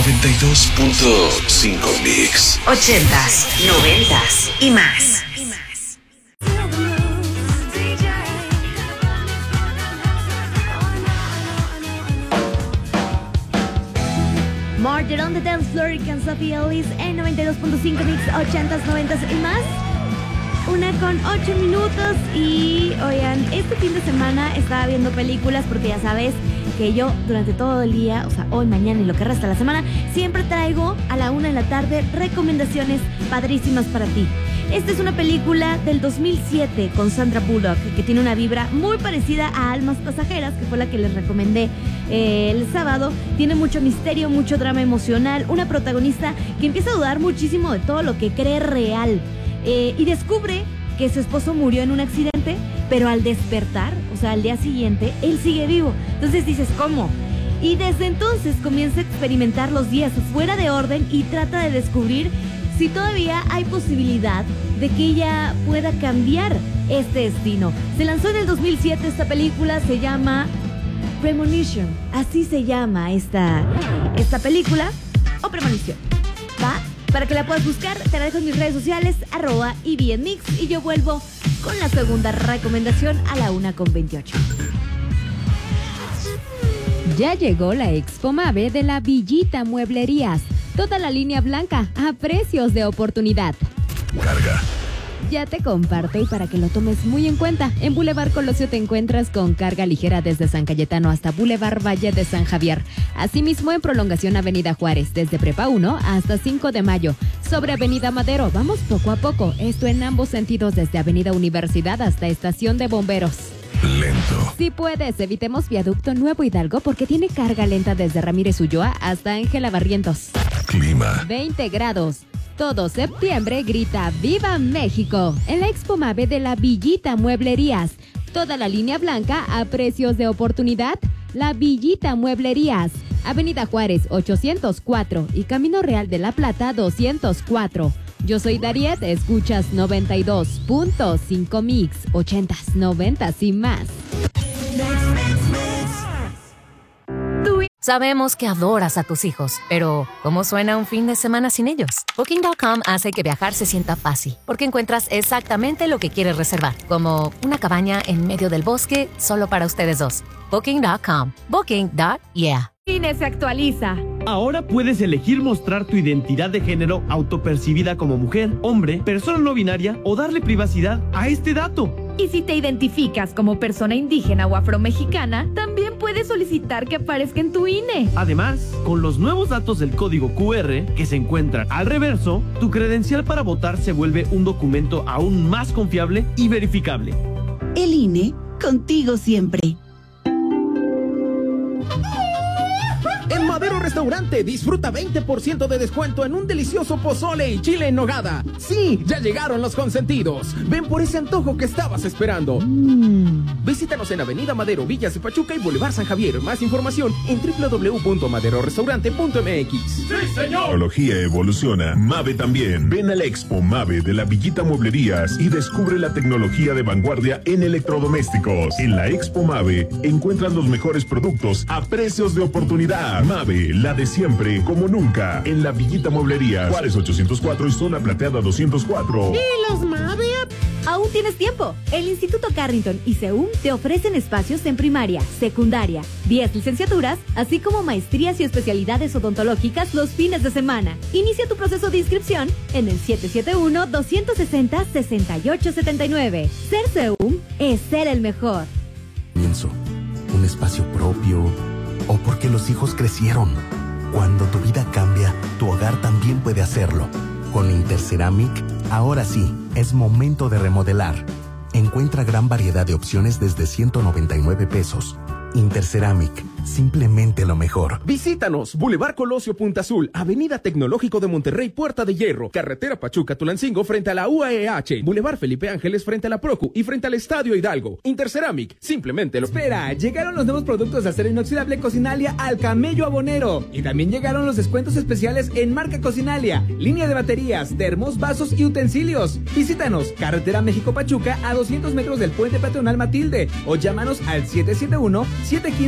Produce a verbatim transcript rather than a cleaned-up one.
noventa y dos punto cinco Mix. Ochentas, noventas y más. Murder on the Dance Floor con Sophie Ellis en noventa y dos punto cinco Mix, ochentas, noventas y más. Una con ocho minutos. Y oigan, este fin de semana estaba viendo películas porque ya sabes que yo durante todo el día, o sea, hoy, mañana y lo que resta de la semana, siempre traigo a la una de la tarde recomendaciones padrísimas para ti. Esta es una película del dos mil siete con Sandra Bullock, que tiene una vibra muy parecida a Almas Pasajeras, que fue la que les recomendé eh, el sábado. Tiene mucho misterio, mucho drama emocional, una protagonista que empieza a dudar muchísimo de todo lo que cree real eh, y descubre que su esposo murió en un accidente, pero al despertar, o sea, al día siguiente, él sigue vivo. Entonces dices, ¿cómo? Y desde entonces comienza a experimentar los días fuera de orden y trata de descubrir si todavía hay posibilidad de que ella pueda cambiar este destino. Se lanzó en el dos mil siete esta película, se llama Premonition. Así se llama esta, esta película, o Premonición. ¿Va? Para que la puedas buscar, te la dejo en mis redes sociales, arroba y bien mix, y yo vuelvo con la segunda recomendación a la una con veintiocho. Ya llegó la Expo Mave de la Villita Mueblerías. Toda la línea blanca a precios de oportunidad. Carga. Ya te comparto y para que lo tomes muy en cuenta, en Boulevard Colosio te encuentras con carga ligera desde San Cayetano hasta Boulevard Valle de San Javier. Asimismo en prolongación Avenida Juárez, desde Prepa uno hasta cinco de mayo. Sobre Avenida Madero, vamos poco a poco, esto en ambos sentidos desde Avenida Universidad hasta Estación de Bomberos. Lento. Si puedes, evitemos Viaducto Nuevo Hidalgo porque tiene carga lenta desde Ramírez Ulloa hasta Ángela Barrientos. Clima. veinte grados. Todo septiembre grita ¡Viva México! En la Expo Mave de la Villita Mueblerías. Toda la línea blanca a precios de oportunidad. La Villita Mueblerías. Avenida Juárez ochocientos cuatro y Camino Real de la Plata doscientos cuatro. Yo soy Dariet, escuchas noventa y dos punto cinco Mix, ochentas, noventas y más. Sabemos que adoras a tus hijos, pero ¿cómo suena un fin de semana sin ellos? Booking punto com hace que viajar se sienta fácil, porque encuentras exactamente lo que quieres reservar, como una cabaña en medio del bosque solo para ustedes dos. Booking punto com. Booking. Yeah. I N E se actualiza. Ahora puedes elegir mostrar tu identidad de género autopercibida como mujer, hombre, persona no binaria o darle privacidad a este dato. Y si te identificas como persona indígena o afromexicana, también puedes solicitar que aparezca en tu I N E. Además, con los nuevos datos del código Q R que se encuentran al reverso, tu credencial para votar se vuelve un documento aún más confiable y verificable. El I N E, contigo siempre. En Madero Restaurante disfruta veinte por ciento de descuento en un delicioso pozole y chile en nogada. Sí, ya llegaron los consentidos. Ven por ese antojo que estabas esperando. Mm. Visítanos en Avenida Madero, Villas de Pachuca y Boulevard San Javier. Más información en doble u doble u doble u punto madero restaurante punto m x. ¡Sí, señor! Tecnología evoluciona. Mave también. Ven a la Expo Mave de la Villita Mueblerías y descubre la tecnología de vanguardia en electrodomésticos. En la Expo Mave encuentras los mejores productos a precios de oportunidad. Mave, la de siempre, como nunca. En la Villita Mueblerías, Juárez ochocientos cuatro y Zona Plateada doscientos cuatro. ¿Y los Mave? Aún tienes tiempo. El Instituto Carrington y C E U M te ofrecen espacios en primaria, secundaria, diez licenciaturas, así como maestrías y especialidades odontológicas los fines de semana. Inicia tu proceso de inscripción en el siete siete uno, dos seis cero, seis ocho siete nueve. Ser C E U M es ser el mejor. Comienzo, un espacio propio, o porque los hijos crecieron. Cuando tu vida cambia, tu hogar también puede hacerlo. Con Interceramic, ahora sí, es momento de remodelar. Encuentra gran variedad de opciones desde ciento noventa y nueve pesos. Interceramic, simplemente lo mejor. Visítanos, Boulevard Colosio Punta Azul, Avenida Tecnológico de Monterrey, Puerta de Hierro, Carretera Pachuca-Tulancingo frente a la U A E H, Boulevard Felipe Ángeles frente a la Procu y frente al Estadio Hidalgo. Interceramic, simplemente lo... Espera, llegaron los nuevos productos de acero inoxidable Cocinalia al Camello Abonero. Y también llegaron los descuentos especiales en marca Cocinalia, línea de baterías, termos, vasos y utensilios. Visítanos, Carretera México-Pachuca a doscientos metros del Puente Peatonal Matilde o llámanos al siete siete uno, siete uno cinco